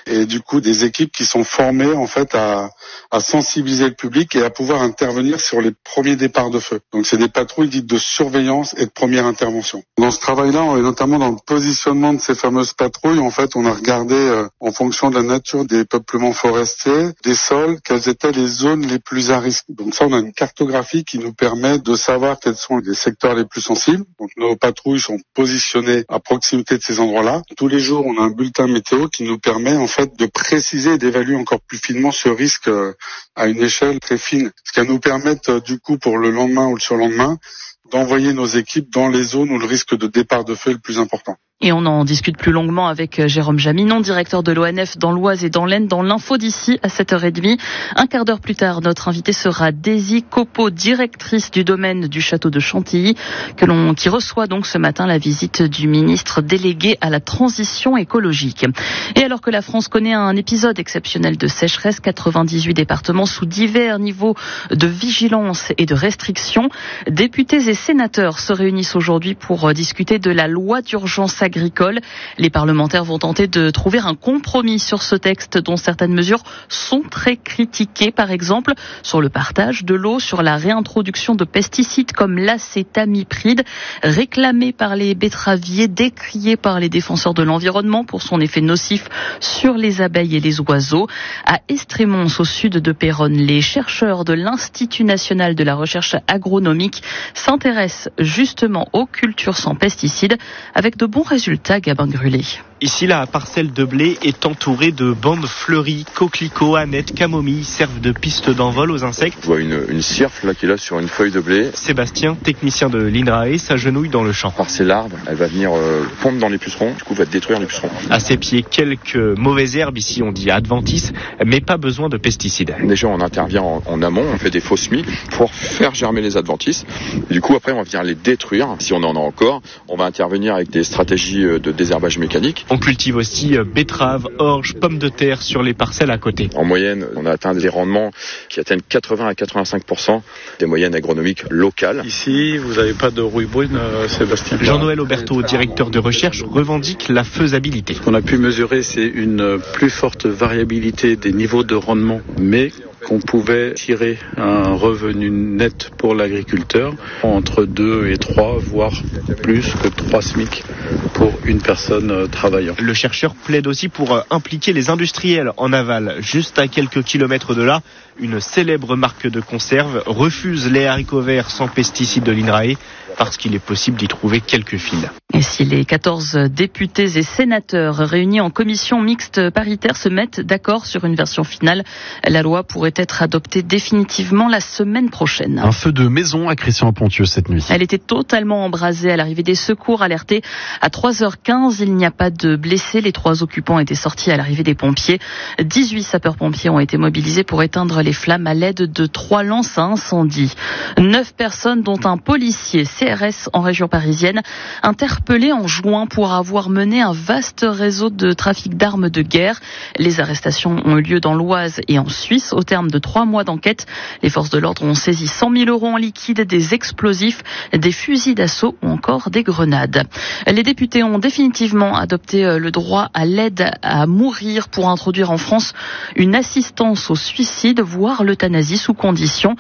et du coup des équipes qui sont formées en fait à sensibiliser le public et à pouvoir intervenir sur les premiers départs de feu. Donc c'est des patrouilles dites de surveillance et de première intervention. Dans ce travail-là, on est notamment dans le positionnement de ces fameuses patrouilles. En fait, on a regardé en fonction de la nature des peuplements forestiers, des sols, quelles étaient les zones les plus à risque. Donc ça, on a une cartographie qui nous permet de savoir quels sont les secteurs les plus sensibles. Donc nos patrouilles sont positionnées à proximité de ces endroits-là. Tous les jours, on a un bulletin météo qui nous permet en fait de préciser et d'évaluer encore plus finement ce risque à une échelle très fine. Ce qui va nous permettre du coup pour le lendemain ou le surlendemain d'envoyer nos équipes dans les zones où le risque de départ de feu est le plus important. Et on en discute plus longuement avec Jérôme Jaminon, directeur de l'ONF dans l'Oise et dans l'Aisne, dans l'info d'ici à 7h30. Un quart d'heure plus tard, notre invitée sera Daisy Copeau, directrice du domaine du château de Chantilly, qui reçoit donc ce matin la visite du ministre délégué à la transition écologique. Et alors que la France connaît un épisode exceptionnel de sécheresse, 98 départements sous divers niveaux de vigilance et de restriction, députés et sénateurs se réunissent aujourd'hui pour discuter de la loi d'urgence agricole. Les parlementaires vont tenter de trouver un compromis sur ce texte dont certaines mesures sont très critiquées, par exemple sur le partage de l'eau, sur la réintroduction de pesticides comme l'acétamipride, réclamé par les betteraviers, décrié par les défenseurs de l'environnement pour son effet nocif sur les abeilles et les oiseaux. À Estrémons, au sud de Péronne, les chercheurs de l'Institut national de la recherche agronomique s'intéressent justement aux cultures sans pesticides avec de bons résultats, Gabin Grulé. Ici, la parcelle de blé est entourée de bandes fleuries, coquelicots, anettes, camomilles servent de piste d'envol aux insectes. Je vois une cirfe là qui est là sur une feuille de blé. Sébastien, technicien de l'INRAE, s'agenouille dans le champ. Par ses larves, elle va venir pondre dans les pucerons, du coup va détruire les pucerons. À ses pieds, quelques mauvaises herbes, ici on dit adventices, mais pas besoin de pesticides. Déjà on intervient en amont, on fait des faux semis pour faire germer les adventices. Du coup après on va venir les détruire, si on en a encore. On va intervenir avec des stratégies de désherbage mécanique. On cultive aussi betteraves, orges, pommes de terre sur les parcelles à côté. En moyenne, on a atteint des rendements qui atteignent 80 à 85% des moyennes agronomiques locales. Ici, vous n'avez pas de rouille brune, Sébastien. Jean-Noël Auberteau, directeur de recherche, revendique la faisabilité. Ce qu'on a pu mesurer, c'est une plus forte variabilité des niveaux de rendement, mais qu'on pouvait tirer un revenu net pour l'agriculteur entre 2 et 3, voire plus que 3 SMIC pour une personne travaillant. Le chercheur plaide aussi pour impliquer les industriels en aval. Juste à quelques kilomètres de là, une célèbre marque de conserve refuse les haricots verts sans pesticides de l'INRAE parce qu'il est possible d'y trouver quelques fils. Et si les 14 députés et sénateurs réunis en commission mixte paritaire se mettent d'accord sur une version finale, la loi pourrait être adoptée définitivement la semaine prochaine. Un feu de maison à Christian-Pontieux cette nuit. Elle était totalement embrasée à l'arrivée des secours alertés à 3h15. Il n'y a pas de blessés. Les 3 occupants étaient sortis à l'arrivée des pompiers. 18 sapeurs-pompiers ont été mobilisés pour éteindre les flammes à l'aide de 3 lances à incendie. 9 personnes, dont un policier CRS en région parisienne, interpellé en juin pour avoir mené un vaste réseau de trafic d'armes de guerre. Les arrestations ont eu lieu dans l'Oise et en Suisse. Au terme de 3 mois d'enquête, les forces de l'ordre ont saisi 100 000 € en liquide, des explosifs, des fusils d'assaut ou encore des grenades. Les députés ont définitivement adopté le droit à l'aide à mourir pour introduire en France une assistance au suicide, voire l'euthanasie sous condition.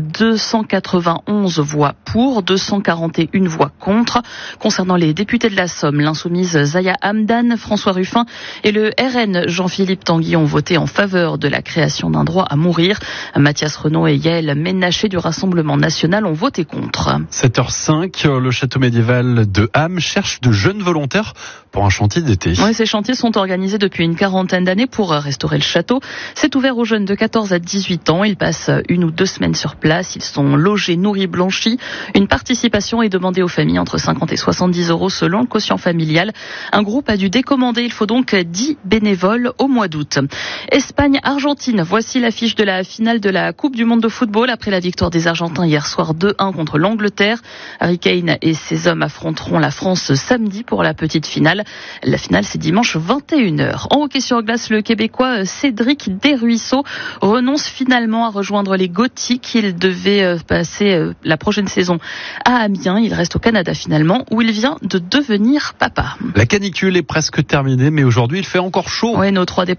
291 voix pour, 241 voix contre. Concernant les députés de la Somme, l'insoumise Zaya Hamdan, François Ruffin et le RN Jean-Philippe Tanguy ont voté en faveur de la création d'un droit à mourir. Mathias Renaud et Yael Ménaché du Rassemblement national ont voté contre. 7h05, le château médiéval de Ham cherche de jeunes volontaires pour un chantier d'été. Oui, ces chantiers sont organisés depuis une quarantaine d'années pour restaurer le château. C'est ouvert aux jeunes de 14 à 18 ans. Ils passent 1 ou 2 semaines sur place. Ils sont logés, nourris, blanchis. Une participation est demandée aux familles entre 50 et 70 € selon le quotient familial. Un groupe a dû décommander. Il faut donc 10 bénévoles au mois d'août. Espagne-Argentine. Voici l'affiche de la finale de la Coupe du monde de football après la victoire des Argentins hier soir 2-1 contre l'Angleterre. Harry Kane et ses hommes affronteront la France samedi pour la petite finale. La finale, c'est dimanche 21h. En hockey sur glace, le Québécois Cédric Desruisseaux renonce finalement à rejoindre les Gothiques. Il devait passer la prochaine saison à Amiens. Il reste au Canada finalement, où il vient de devenir papa. La canicule est presque terminée, mais aujourd'hui, il fait encore chaud. Oui, nos 3